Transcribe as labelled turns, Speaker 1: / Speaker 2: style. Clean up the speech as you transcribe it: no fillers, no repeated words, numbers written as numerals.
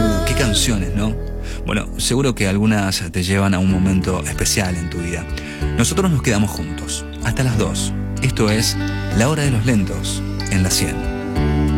Speaker 1: Qué canciones, ¿no? Bueno, seguro que algunas te llevan a un momento especial en tu vida. Nosotros nos quedamos juntos hasta las 2. Esto es La Hora de los Lentos en la 100.